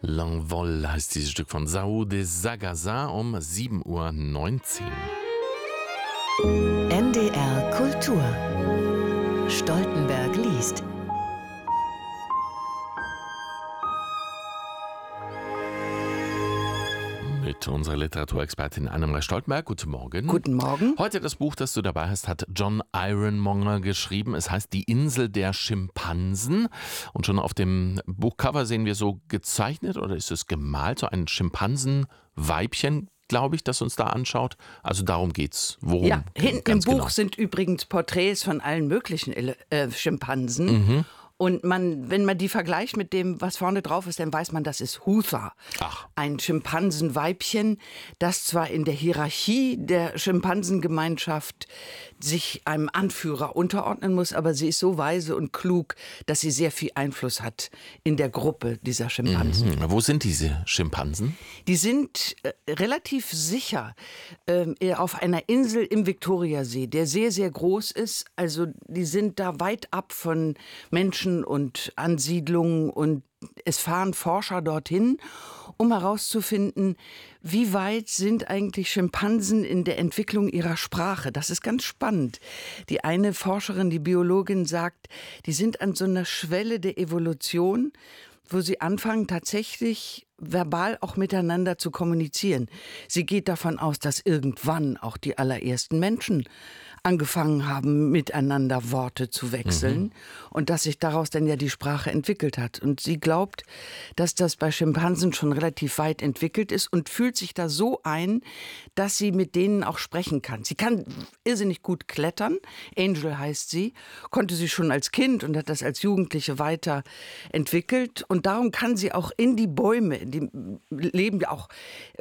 L'Envol heißt dieses Stück von São de Sagazar um 7:19 Uhr. NDR Kultur. Stoltenberg liest. Mit unserer Literaturexpertin Annemarie Stoltenberg. Guten Morgen. Guten Morgen. Heute das Buch, das du dabei hast, hat John Ironmonger geschrieben. Es heißt Die Insel der Schimpansen. Und schon auf dem Buchcover sehen wir so gezeichnet, oder ist es gemalt, so ein Schimpansenweibchen, glaube ich, das uns da anschaut. Also darum geht's. Worum? Ja, hinten im Buch genau sind übrigens Porträts von allen möglichen Schimpansen. Mhm. Und wenn man die vergleicht mit dem, was vorne drauf ist, dann weiß man, das ist Hutha. Ach. Ein Schimpansenweibchen, das zwar in der Hierarchie der Schimpansengemeinschaft sich einem Anführer unterordnen muss, aber sie ist so weise und klug, dass sie sehr viel Einfluss hat in der Gruppe dieser Schimpansen. Wo sind diese Schimpansen? Die sind relativ sicher auf einer Insel im Viktoriasee, der sehr, sehr groß ist. Also die sind da weit ab von Menschen und Ansiedlungen, und es fahren Forscher dorthin, um herauszufinden, wie weit sind eigentlich Schimpansen in der Entwicklung ihrer Sprache. Das ist ganz spannend. Die eine Forscherin, die Biologin, sagt, die sind an so einer Schwelle der Evolution, wo sie anfangen, tatsächlich verbal auch miteinander zu kommunizieren. Sie geht davon aus, dass irgendwann auch die allerersten Menschen angefangen haben, miteinander Worte zu wechseln und dass sich daraus dann ja die Sprache entwickelt hat. Und sie glaubt, dass das bei Schimpansen schon relativ weit entwickelt ist und fühlt sich da so ein, dass sie mit denen auch sprechen kann. Sie kann irrsinnig gut klettern. Angel heißt sie, konnte sie schon als Kind und hat das als Jugendliche weiterentwickelt. Und darum kann sie auch in die Bäume, die leben ja auch,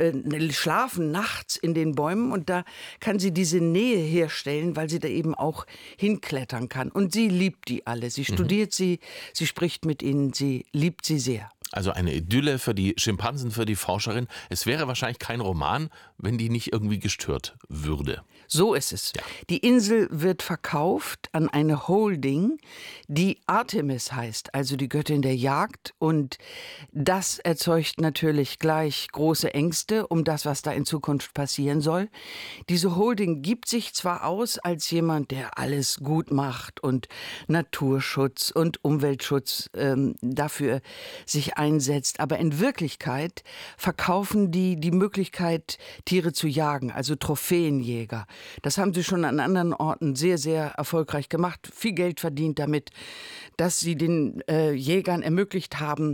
schlafen nachts in den Bäumen, und da kann sie diese Nähe herstellen, weil sie da eben auch hinklettern kann. Und sie liebt die alle. Sie studiert sie, sie spricht mit ihnen, sie liebt sie sehr. Also eine Idylle für die Schimpansen, für die Forscherin. Es wäre wahrscheinlich kein Roman, wenn die nicht irgendwie gestört würde. So ist es. Ja. Die Insel wird verkauft an eine Holding, die Artemis heißt, also die Göttin der Jagd. Und das erzeugt natürlich gleich große Ängste um das, was da in Zukunft passieren soll. Diese Holding gibt sich zwar aus als jemand, der alles gut macht und Naturschutz und Umweltschutz dafür sich einsetzt, aber in Wirklichkeit verkaufen die Möglichkeit, Tiere zu jagen, also Trophäenjäger. Das haben sie schon an anderen Orten sehr, sehr erfolgreich gemacht, viel Geld verdient damit, dass sie den Jägern ermöglicht haben,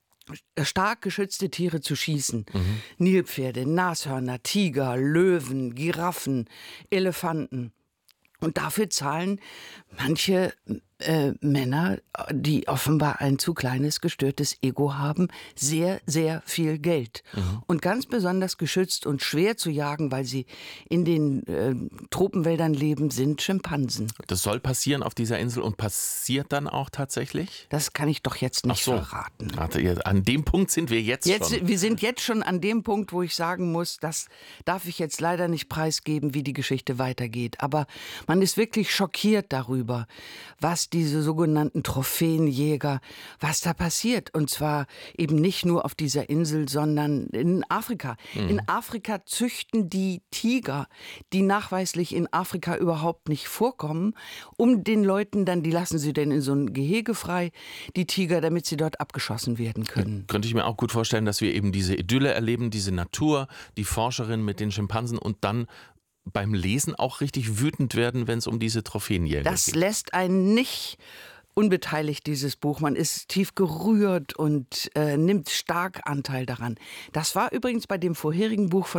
stark geschützte Tiere zu schießen. Nilpferde, Nashörner, Tiger, Löwen, Giraffen, Elefanten. Und dafür zahlen manche Männer, die offenbar ein zu kleines, gestörtes Ego haben, sehr, sehr viel Geld. Und ganz besonders geschützt und schwer zu jagen, weil sie in den Tropenwäldern leben, sind Schimpansen. Das soll passieren auf dieser Insel und passiert dann auch tatsächlich? Das kann ich doch jetzt nicht verraten. Warte, an dem Punkt sind wir jetzt schon. Wir sind jetzt schon an dem Punkt, wo ich sagen muss, das darf ich jetzt leider nicht preisgeben, wie die Geschichte weitergeht. Aber man ist wirklich schockiert darüber, was diese sogenannten Trophäenjäger, was da passiert. Und zwar eben nicht nur auf dieser Insel, sondern in Afrika. In Afrika züchten die Tiger, die nachweislich in Afrika überhaupt nicht vorkommen, um den Leuten dann, die lassen sie denn in so ein Gehege frei, die Tiger, damit sie dort abgeschossen werden können. Könnte ich mir auch gut vorstellen, dass wir eben diese Idylle erleben, diese Natur, die Forscherin mit den Schimpansen und dann beim Lesen auch richtig wütend werden, wenn es um diese Trophäenjäger geht. Das lässt einen nicht unbeteiligt, dieses Buch. Man ist tief gerührt und nimmt stark Anteil daran. Das war übrigens bei dem vorherigen Buch von